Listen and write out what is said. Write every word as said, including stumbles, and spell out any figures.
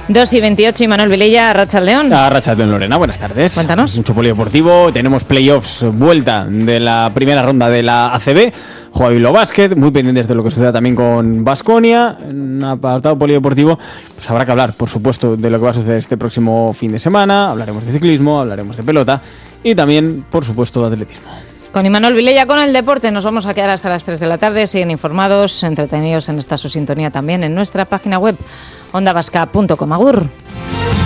dos y veintiocho, y Manuel Vilella, Arratsaldeon. Arratsaldeon, Lorena, buenas tardes. Cuéntanos. Mucho polideportivo, tenemos playoffs, vuelta de la primera ronda de la A C B. Juega Bilbao Basket, muy pendientes de lo que suceda también con Baskonia. En apartado polideportivo, pues habrá que hablar, por supuesto, de lo que va a suceder este próximo fin de semana. Hablaremos de ciclismo, hablaremos de pelota y también, por supuesto, de atletismo. Con Imanol Vilella, con el deporte, nos vamos a quedar hasta las tres de la tarde. Siguen informados, entretenidos en esta su sintonía también en nuestra página web, onda vasca punto com. Agur.